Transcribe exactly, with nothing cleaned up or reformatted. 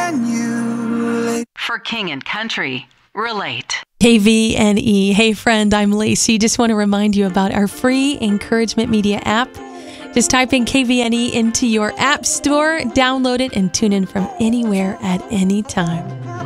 and you. For King and Country, relate. K V N E. Hey friend, I'm Lacey. Just want to remind you about our free Encouragement Media app. Just type in K V N E into your app store, download it, and tune in from anywhere at any time.